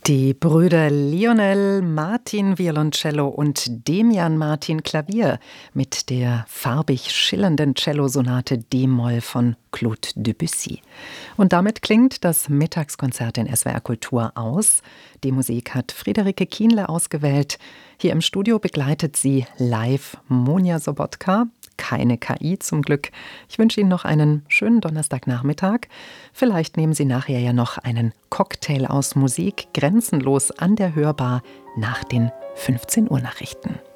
Die Brüder Lionel Martin Violoncello und Demian Martin Klavier mit der farbig schillernden Cellosonate d-Moll von Claude Debussy. Und damit klingt das Mittagskonzert in SWR Kultur aus. Die Musik hat Friederike Kienle ausgewählt. Hier im Studio begleitet sie live Monja Sobotka. Keine KI zum Glück. Ich wünsche Ihnen noch einen schönen Donnerstagnachmittag. Vielleicht nehmen Sie nachher ja noch einen Cocktail aus Musik grenzenlos an der Hörbar nach den 15 Uhr Nachrichten.